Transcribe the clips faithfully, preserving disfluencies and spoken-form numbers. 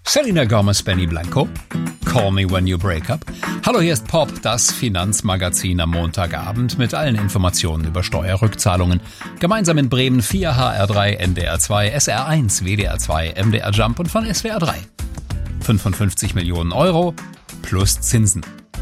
Selena Gomez, Benny Blanco, Call Me When You Break Up. Hallo, hier ist Pop, das Finanzmagazin am Montagabend mit allen Informationen über Steuerrückzahlungen. Gemeinsam in Bremen vier, H R drei, N D R zwei, S R eins, W D R zwei, M D R Jump und von S W R drei. fünfundfünfzig Millionen Euro plus Zinsen.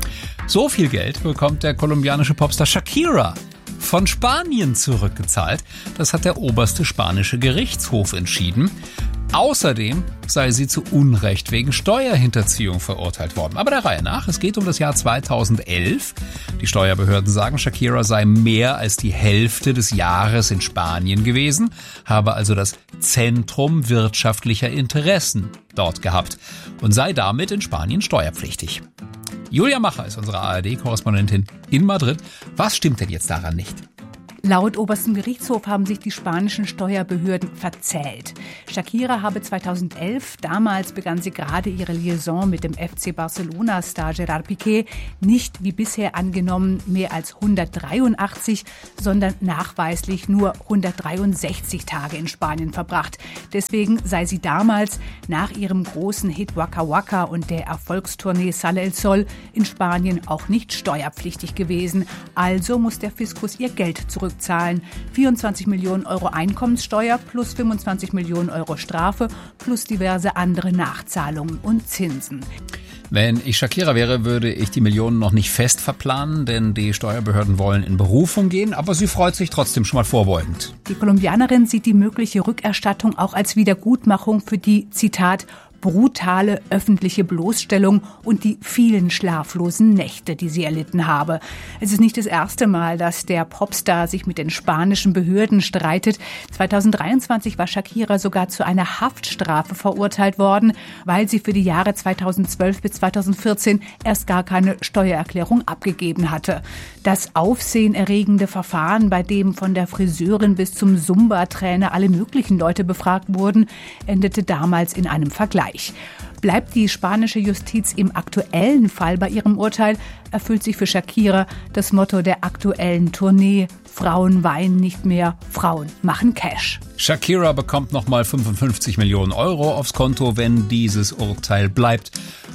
So viel Geld bekommt der kolumbianische Popstar Shakira von Spanien zurückgezahlt. Das hat der oberste spanische Gerichtshof entschieden. Außerdem sei sie zu Unrecht wegen Steuerhinterziehung verurteilt worden. Aber der Reihe nach, es geht um das Jahr zweitausendelf. Die Steuerbehörden sagen, Shakira sei mehr als die Hälfte des Jahres in Spanien gewesen, habe also das Zentrum wirtschaftlicher Interessen dort gehabt und sei damit in Spanien steuerpflichtig. Julia Macher ist unsere A R D-Korrespondentin in Madrid. Was stimmt denn jetzt daran nicht? Laut obersten Gerichtshof haben sich die spanischen Steuerbehörden verzählt. Shakira habe zweitausendelf, damals begann sie gerade ihre Liaison mit dem F C Barcelona-Star Gerard Piqué, nicht wie bisher angenommen mehr als hundertdreiundachtzig, sondern nachweislich nur hundertdreiundsechzig Tage in Spanien verbracht. Deswegen sei sie damals nach ihrem großen Hit Waka Waka und der Erfolgstournee Sale el Sol in Spanien auch nicht steuerpflichtig gewesen. Also muss der Fiskus ihr Geld zurück zahlen. vierundzwanzig Millionen Euro Einkommenssteuer plus fünfundzwanzig Millionen Euro Strafe plus diverse andere Nachzahlungen und Zinsen. Wenn ich Shakira wäre, würde ich die Millionen noch nicht fest verplanen, denn die Steuerbehörden wollen in Berufung gehen, aber sie freut sich trotzdem schon mal vorbeugend. Die Kolumbianerin sieht die mögliche Rückerstattung auch als Wiedergutmachung für die, Zitat, brutale öffentliche Bloßstellung und die vielen schlaflosen Nächte, die sie erlitten habe. Es ist nicht das erste Mal, dass der Popstar sich mit den spanischen Behörden streitet. zweitausenddreiundzwanzig war Shakira sogar zu einer Haftstrafe verurteilt worden, weil sie für die Jahre zweitausendzwölf bis zweitausendvierzehn erst gar keine Steuererklärung abgegeben hatte. Das aufsehenerregende Verfahren, bei dem von der Friseurin bis zum Zumba-Trainer alle möglichen Leute befragt wurden, endete damals in einem Vergleich. Bleibt die spanische Justiz im aktuellen Fall bei ihrem Urteil, erfüllt sich für Shakira das Motto der aktuellen Tournee: Frauen weinen nicht mehr, Frauen machen Cash. Shakira bekommt nochmal fünfundfünfzig Millionen Euro aufs Konto, wenn dieses Urteil bleibt.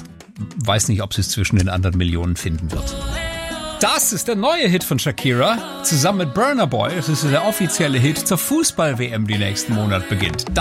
Weiß nicht, ob sie es zwischen den anderen Millionen finden wird. Das ist der neue Hit von Shakira, zusammen mit Burna Boy. Das ist der offizielle Hit zur Fußball-W M, die nächsten Monat beginnt.